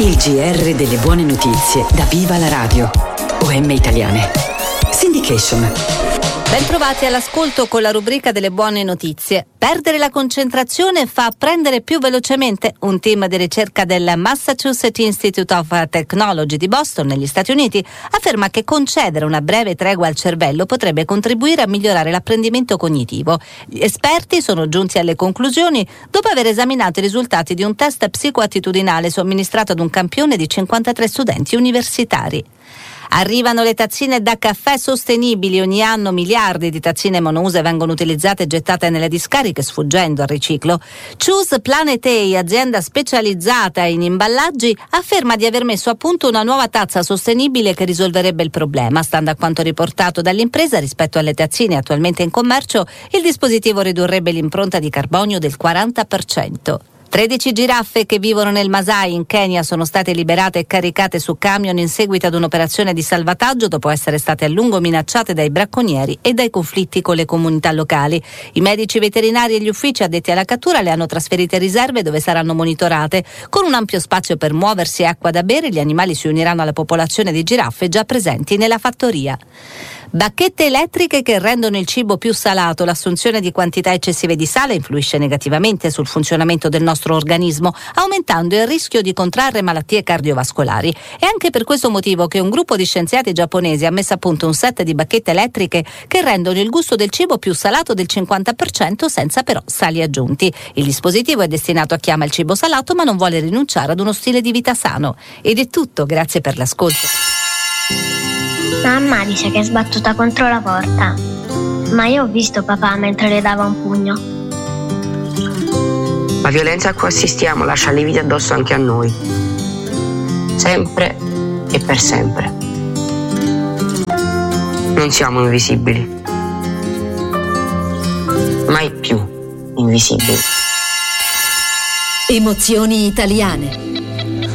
Il GR delle buone notizie da Viva la Radio. OM Italiane. Syndication. Ben trovati all'ascolto con la rubrica delle buone notizie. Perdere la concentrazione fa apprendere più velocemente. Un team di ricerca del Massachusetts Institute of Technology di Boston, negli Stati Uniti, afferma che concedere una breve tregua al cervello potrebbe contribuire a migliorare l'apprendimento cognitivo. Gli esperti sono giunti alle conclusioni dopo aver esaminato i risultati di un test psicoattitudinale somministrato ad un campione di 53 studenti universitari. Arrivano le tazzine da caffè sostenibili. Ogni anno miliardi di tazzine monouse vengono utilizzate e gettate nelle discariche, sfuggendo al riciclo. Choose Planet A, azienda specializzata in imballaggi, afferma di aver messo a punto una nuova tazza sostenibile che risolverebbe il problema. Stando a quanto riportato dall'impresa, rispetto alle tazzine attualmente in commercio, il dispositivo ridurrebbe l'impronta di carbonio del 40%. 13 giraffe che vivono nel Masai in Kenya sono state liberate e caricate su camion in seguito ad un'operazione di salvataggio dopo essere state a lungo minacciate dai bracconieri e dai conflitti con le comunità locali. I medici veterinari e gli uffici addetti alla cattura le hanno trasferite in riserve dove saranno monitorate. Con un ampio spazio per muoversi e acqua da bere, gli animali si uniranno alla popolazione di giraffe già presenti nella fattoria. Bacchette elettriche che rendono il cibo più salato. L'assunzione di quantità eccessive di sale influisce negativamente sul funzionamento del nostro organismo, aumentando il rischio di contrarre malattie cardiovascolari. È anche per questo motivo che un gruppo di scienziati giapponesi ha messo a punto un set di bacchette elettriche che rendono il gusto del cibo più salato del 50% senza però sali aggiunti. Il dispositivo è destinato a chi ama il cibo salato ma non vuole rinunciare ad uno stile di vita sano. Ed è tutto, grazie per l'ascolto. Mamma dice che è sbattuta contro la porta, ma io ho visto papà mentre le dava un pugno. La violenza a cui assistiamo lascia lividi addosso anche a noi, sempre e per sempre. Non siamo invisibili, mai più invisibili. Emozioni italiane.